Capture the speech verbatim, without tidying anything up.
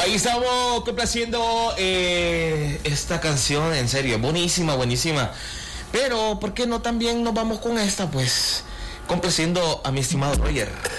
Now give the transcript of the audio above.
Ahí estamos complaciendo eh, esta canción, en serio, buenísima, buenísima. Pero, ¿por qué no también nos vamos con esta? Pues, complaciendo a mi estimado Roger.